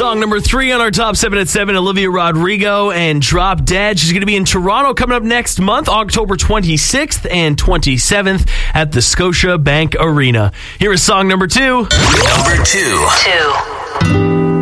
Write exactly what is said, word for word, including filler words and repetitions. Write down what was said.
Song number three on our top seven at seven, Olivia Rodrigo and Drop Dead. She's going to be in Toronto coming up next month, October twenty-sixth and twenty-seventh at the Scotia Bank Arena. Here is song number two. Number two. Two.